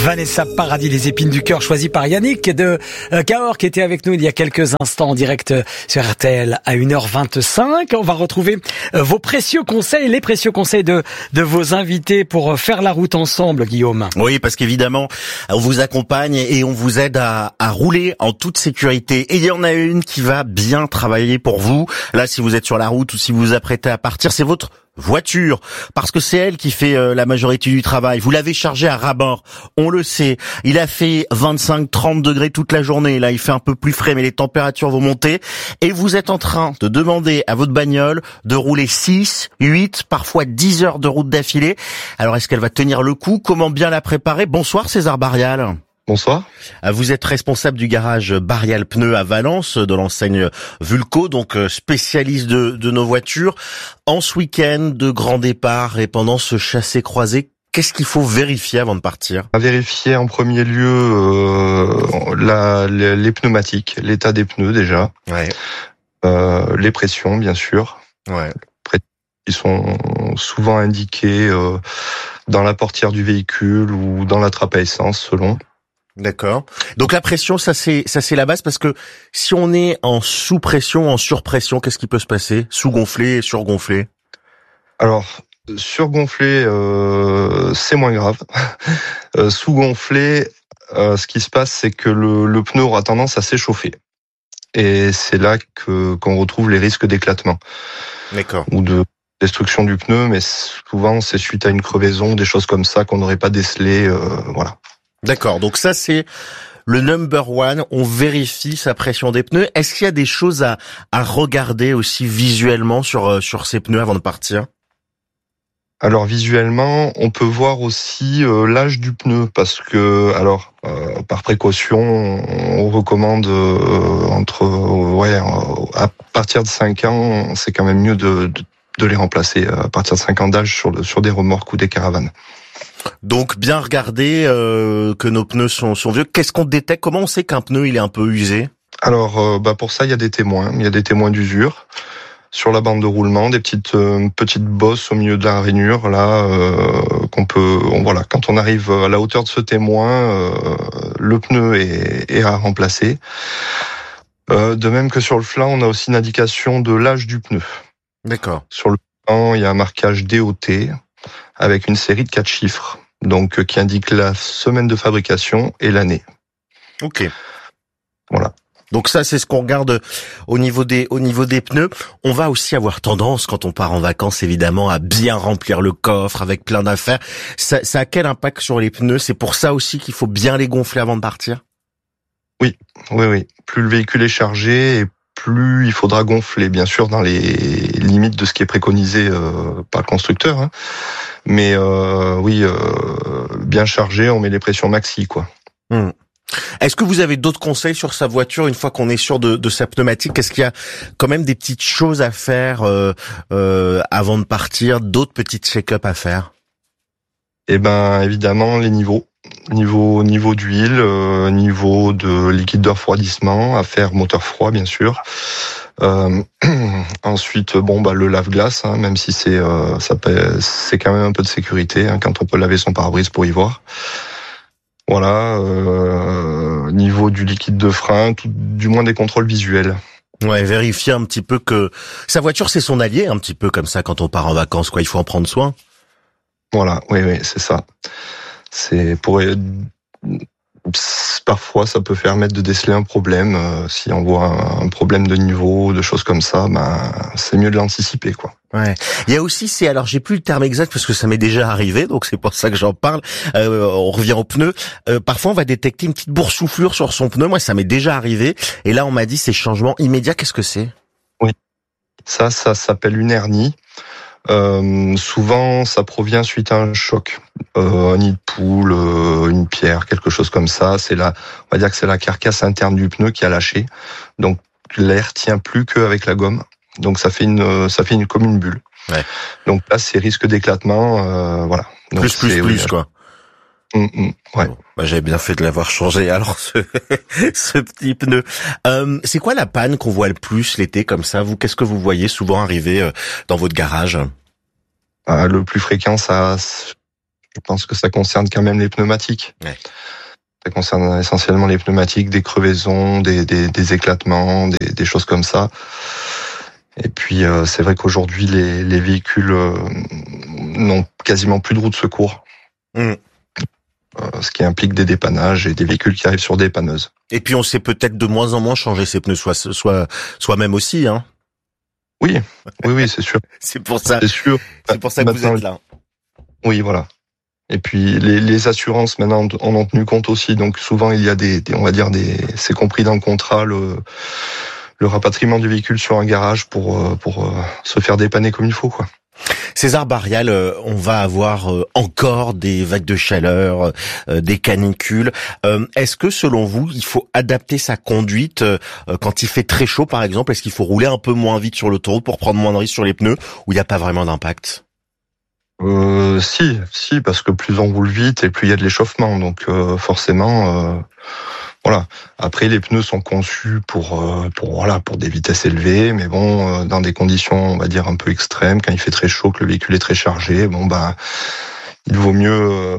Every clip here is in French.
Vanessa Paradis, les épines du cœur, choisies par Yannick de Cahors, qui était avec nous il y a quelques instants en direct sur RTL à 1h25. On va retrouver vos précieux conseils, les précieux conseils de vos invités pour faire la route ensemble, Guillaume. Oui, parce qu'évidemment, on vous accompagne et on vous aide à rouler en toute sécurité. Et il y en a une qui va bien travailler pour vous. Là, si vous êtes sur la route ou si vous vous apprêtez à partir, c'est votre voiture, parce que c'est elle qui fait la majorité du travail. Vous l'avez chargée à ras-bord, on le sait. Il a fait 25-30 degrés toute la journée. Là, il fait un peu plus frais, mais les températures vont monter. Et vous êtes en train de demander à votre bagnole de rouler 6, 8, parfois 10 heures de route d'affilée. Alors, est-ce qu'elle va tenir le coup? Comment bien la préparer? Bonsoir César Barrial. Bonsoir. Vous êtes responsable du garage Barrial Pneus à Valence, de l'enseigne Vulco, donc spécialiste de nos voitures. En ce week-end de grand départ et pendant ce chassé-croisé, qu'est-ce qu'il faut vérifier avant de partir? À vérifier en premier lieu les pneumatiques, l'état des pneus déjà, Ouais. Les pressions bien sûr. Ouais. Ils sont souvent indiqués dans la portière du véhicule ou dans la trappe à essence selon. D'accord. Donc la pression, ça c'est la base, parce que si on est en sous-pression, en surpression, qu'est-ce qui peut se passer? Sous-gonflé, surgonflé? Alors, surgonflé, c'est moins grave. Sous-gonflé, ce qui se passe, c'est que le pneu aura tendance à s'échauffer. Et c'est là qu'on retrouve les risques d'éclatement. D'accord. Ou de destruction du pneu, mais souvent c'est suite à une crevaison, des choses comme ça qu'on n'aurait pas décelé, voilà. D'accord, donc ça c'est le number one, on vérifie sa pression des pneus. Est-ce qu'il y a des choses à regarder aussi visuellement sur ces pneus avant de partir? Alors visuellement, on peut voir aussi l'âge du pneu, parce que par précaution, on recommande à partir de 5 ans, c'est quand même mieux de les remplacer à partir de 5 ans d'âge sur des remorques ou des caravanes. Donc bien regarder que nos pneus sont vieux. Qu'est-ce qu'on détecte? Comment on sait qu'un pneu il est un peu usé? Alors pour ça, il y a des témoins. Il y a des témoins d'usure sur la bande de roulement, des petites bosses au milieu de la rainure là quand on arrive à la hauteur de ce témoin, le pneu est à remplacer. De même que sur le flanc, on a aussi une indication de l'âge du pneu. D'accord. Sur le flanc, il y a un marquage DOT avec une série de 4 chiffres, donc qui indique la semaine de fabrication et l'année. Ok. Voilà. Donc ça, c'est ce qu'on regarde au niveau des pneus. On va aussi avoir tendance, quand on part en vacances, évidemment, à bien remplir le coffre avec plein d'affaires. Ça a quel impact sur les pneus? C'est pour ça aussi qu'il faut bien les gonfler avant de partir? Oui. Plus le véhicule est chargé, et plus il faudra gonfler, bien sûr, dans les limites de ce qui est préconisé par le constructeur. Hein. Mais bien chargé, on met les pressions maxi, quoi. Est-ce que vous avez d'autres conseils sur sa voiture une fois qu'on est sûr de sa pneumatique? Est-ce qu'il y a quand même des petites choses à faire avant de partir, d'autres petites check-up à faire? Eh ben, évidemment, les niveaux. Niveau d'huile, niveau de liquide de refroidissement, à faire moteur froid, bien sûr. Ensuite, le lave-glace, hein, même si c'est quand même un peu de sécurité, hein, quand on peut laver son pare-brise pour y voir. Voilà, niveau du liquide de frein, du moins des contrôles visuels. Ouais, vérifier un petit peu que sa voiture c'est son allié, un petit peu comme ça quand on part en vacances, quoi. Il faut en prendre soin. Voilà, oui, c'est ça. Parfois, ça peut permettre de déceler un problème. Si on voit un problème de niveau, de choses comme ça, c'est mieux de l'anticiper, quoi. Ouais. Il y a aussi, alors j'ai plus le terme exact parce que ça m'est déjà arrivé, donc c'est pour ça que j'en parle. On revient aux pneus. Parfois, on va détecter une petite boursouflure sur son pneu. Moi, ça m'est déjà arrivé. Et là, on m'a dit c'est changement immédiat. Qu'est-ce que c'est? Oui. Ça s'appelle une hernie. Souvent, ça provient suite à un choc, un nid de poule, une pierre, quelque chose comme ça. On va dire que c'est la carcasse interne du pneu qui a lâché. Donc, l'air tient plus qu'avec la gomme. Donc, ça fait comme une bulle. Ouais. Donc là, c'est risque d'éclatement, voilà. Donc, plus, quoi. Ouais. Bon, j'avais bien fait de l'avoir changé. Alors, ce petit pneu. C'est quoi la panne qu'on voit le plus l'été comme ça? Vous, qu'est-ce que vous voyez souvent arriver dans votre garage? Le plus fréquent, ça, Je pense que ça concerne quand même les pneumatiques. Ouais. Ça concerne essentiellement les pneumatiques, des crevaisons, des éclatements, des choses comme ça. Et puis c'est vrai qu'aujourd'hui les véhicules n'ont quasiment plus de roue de secours. Ce qui implique des dépannages et des véhicules qui arrivent sur des dépanneuses. Et puis on sait peut-être de moins en moins changer ses pneus soi-même aussi, hein. Oui, c'est sûr. C'est pour ça. C'est sûr. C'est pour ça que vous êtes là. Oui, voilà. Et puis les assurances maintenant en ont tenu compte aussi. Donc souvent il y a on va dire c'est compris dans le contrat le rapatriement du véhicule sur un garage pour se faire dépanner comme il faut, quoi. César Barial, on va avoir encore des vagues de chaleur, des canicules. Est-ce que selon vous, il faut adapter sa conduite quand il fait très chaud, par exemple? Est-ce qu'il faut rouler un peu moins vite sur l'autoroute pour prendre moins de risques sur les pneus, ou il n'y a pas vraiment d'impact? Si, parce que plus on roule vite et plus il y a de l'échauffement, donc forcément, voilà. Après, les pneus sont conçus pour des vitesses élevées, mais bon, dans des conditions, on va dire un peu extrêmes, quand il fait très chaud, que le véhicule est très chargé, bon il vaut mieux,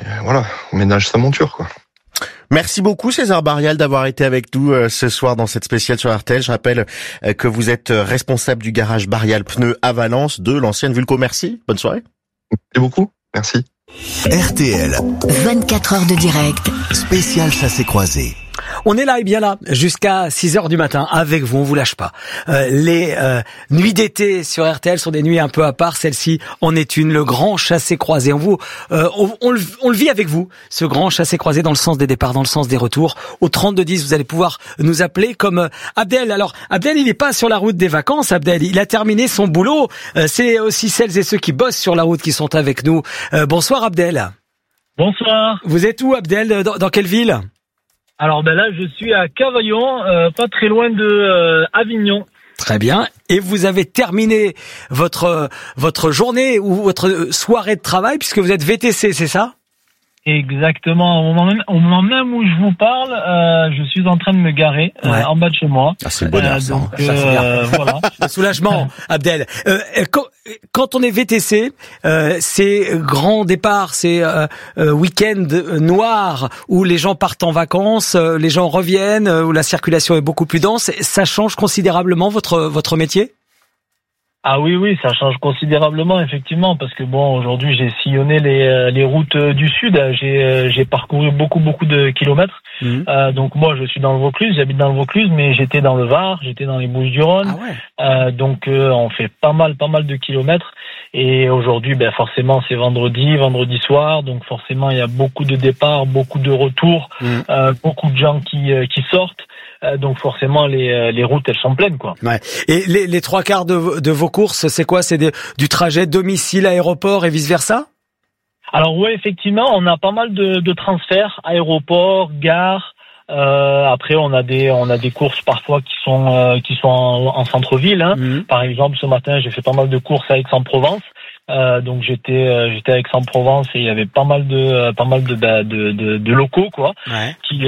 on ménage sa monture, quoi. Merci beaucoup César Barial d'avoir été avec nous ce soir dans cette spéciale sur RTL. Je rappelle que vous êtes responsable du garage Barial Pneus à Valence de l'ancienne Vulco. Merci, bonne soirée. Merci beaucoup, merci. RTL. 24 heures de direct. Spécial chassé croisé. On est là et bien là jusqu'à 6h du matin avec vous, on vous lâche pas. Les nuits d'été sur RTL sont des nuits un peu à part, celle-ci en est une, le grand chassé-croisé. On le vit avec vous, ce grand chassé-croisé dans le sens des départs, dans le sens des retours. Au 3210, vous allez pouvoir nous appeler comme Abdel. Alors Abdel, il n'est pas sur la route des vacances, Abdel, il a terminé son boulot. C'est aussi celles et ceux qui bossent sur la route qui sont avec nous. Bonsoir Abdel. Bonsoir. Vous êtes où Abdel, dans quelle ville ? Alors là, je suis à Cavaillon, pas très loin de Avignon. Très bien. Et vous avez terminé votre journée ou votre soirée de travail puisque vous êtes VTC, c'est ça ? Exactement. Au moment même où je vous parle, je suis en train de me garer en bas de chez moi. Ah, c'est le bonheur, ça. Donc, Ça, c'est bien. voilà. Le soulagement, Abdel. Quand on est VTC, c'est grand départ, c'est week-end noir où les gens partent en vacances, les gens reviennent, où la circulation est beaucoup plus dense. Ça change considérablement votre métier ? Ah oui, ça change considérablement, effectivement, parce que bon, aujourd'hui, j'ai sillonné les routes du sud, j'ai parcouru beaucoup de kilomètres. Donc moi, je suis dans le Vaucluse, j'habite dans le Vaucluse, mais j'étais dans le Var, j'étais dans les Bouches-du-Rhône. Ah ouais. Donc on fait pas mal de kilomètres. Et aujourd'hui, forcément, c'est vendredi soir, donc forcément, il y a beaucoup de départs, beaucoup de retours, beaucoup de gens qui sortent. Donc forcément les routes elles sont pleines, quoi. Ouais. Et les trois quarts de vos courses, c'est quoi ? C'est du trajet domicile aéroport et vice versa ? Alors ouais, effectivement, on a pas mal de transferts aéroport, gare. Après on a des courses parfois qui sont en centre-ville. Par exemple, ce matin j'ai fait pas mal de courses à Aix-en-Provence. Donc j'étais à Aix-en-Provence et il y avait pas mal de locaux, quoi, qui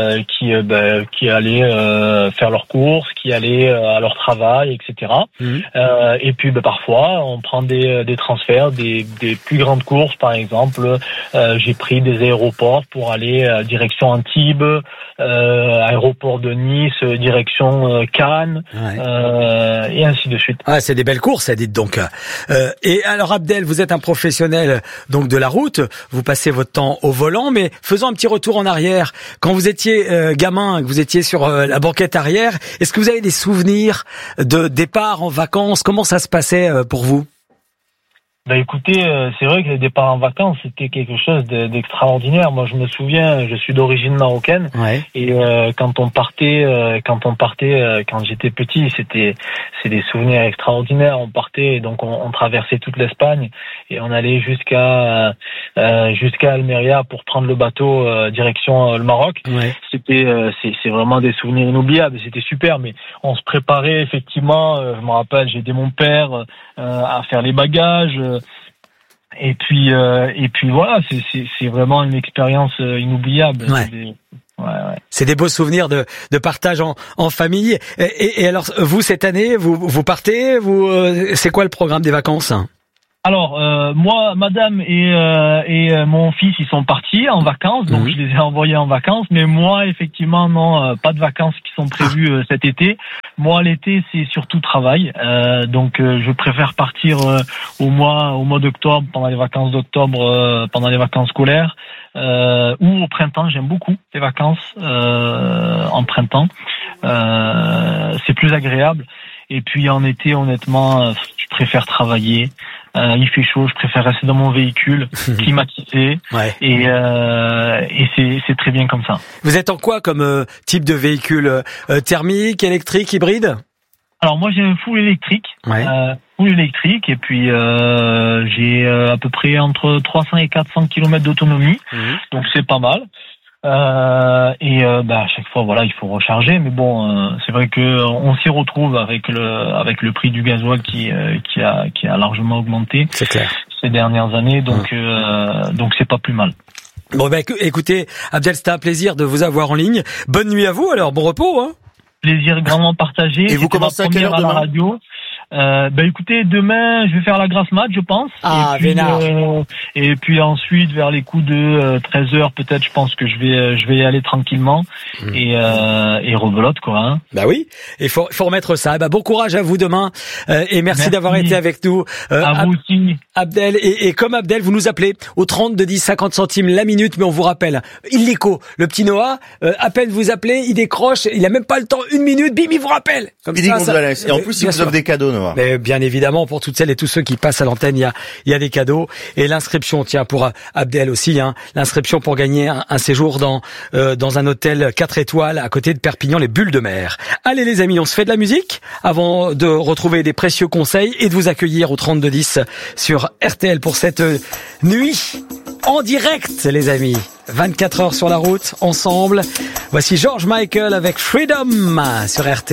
allaient faire leurs courses, qui allaient à leur travail, etc. Et puis parfois on prend des transferts, des plus grandes courses, par exemple. J'ai pris des aéroports pour aller direction Antibes, aéroport de Nice, direction Cannes, et ainsi de suite. Ah, c'est des belles courses, ça, dites donc. Et alors Abdel, vous êtes un professionnel donc de la route, vous passez votre temps au volant, mais faisons un petit retour en arrière. Quand vous étiez gamin, que vous étiez sur la banquette arrière, est-ce que vous avez des souvenirs de départ en vacances ? Comment ça se passait pour vous ? Écoutez, c'est vrai que les départs en vacances, c'était quelque chose d'extraordinaire. Moi, je me souviens, je suis d'origine marocaine, et quand on partait, quand j'étais petit, c'est des souvenirs extraordinaires. On partait, et donc on traversait toute l'Espagne et on allait jusqu'à Almeria pour prendre le bateau direction le Maroc. C'est vraiment des souvenirs inoubliables. C'était super, mais on se préparait effectivement. Je me rappelle, j'ai aidé mon père à faire les bagages. Et puis voilà, c'est vraiment une expérience inoubliable. C'est des beaux souvenirs de partage en famille. Et alors vous, cette année, vous partez, c'est quoi le programme des vacances ? Alors, moi, madame et mon fils, ils sont partis en vacances, donc je les ai envoyés en vacances. Mais moi, effectivement, non, pas de vacances qui sont prévues cet été. Moi, l'été, c'est surtout travail. Donc, je préfère partir au mois d'octobre, pendant les vacances d'octobre, pendant les vacances scolaires, ou au printemps. J'aime beaucoup les vacances en printemps. C'est plus agréable. Et puis en été, honnêtement, je préfère travailler. Il fait chaud, je préfère rester dans mon véhicule, climatisé, et c'est très bien comme ça. Vous êtes en quoi comme type de véhicule, thermique, électrique, hybride? Alors moi j'ai un full électrique, et puis j'ai à peu près entre 300 et 400 km d'autonomie, donc c'est pas mal. À chaque fois voilà, il faut recharger, mais bon, c'est vrai que on s'y retrouve avec le prix du gasoil qui a largement augmenté ces dernières années, donc c'est pas plus mal. Bon écoutez, Abdel, c'était un plaisir de vous avoir en ligne. Bonne nuit à vous, alors bon repos, hein. Plaisir grandement partagé. Et vous commencez à quelle heure demain? À la radio. Écoutez, demain, je vais faire la grasse mat, je pense. Ah, vénard. Et puis ensuite, vers les coups de 13h, peut-être, je pense que je vais y aller tranquillement et rebelote, quoi. Hein. Bah oui, il faut remettre ça. Bon courage à vous demain et merci d'avoir été avec nous. À vous aussi. Abdel, et comme Abdel, vous nous appelez au 32 10 50 centimes la minute, mais on vous rappelle, illico, le petit Noah, à peine vous appelez, il décroche, il a même pas le temps, 1 minute, bim, il vous rappelle. Comme ça, et en plus, il vous offre des cadeaux, Noah. Mais bien évidemment, pour toutes celles et tous ceux qui passent à l'antenne, il y a des cadeaux. Et l'inscription, tiens, pour Abdel aussi, hein, l'inscription pour gagner un séjour dans un hôtel 4 étoiles à côté de Perpignan, les Bulles de Mer. Allez les amis, on se fait de la musique avant de retrouver des précieux conseils et de vous accueillir au 32 10 sur RTL pour cette nuit en direct, les amis. 24 heures sur la route, ensemble. Voici George Michael avec Freedom sur RTL.